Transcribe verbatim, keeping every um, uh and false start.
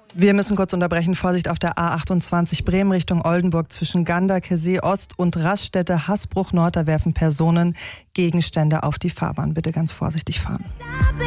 Wir müssen kurz unterbrechen. Vorsicht auf der A achtundzwanzig Bremen Richtung Oldenburg zwischen Ganderke, See Ost und Raststätte Hasbruch Nord. Da werfen Personen Gegenstände auf die Fahrbahn. Bitte ganz vorsichtig fahren.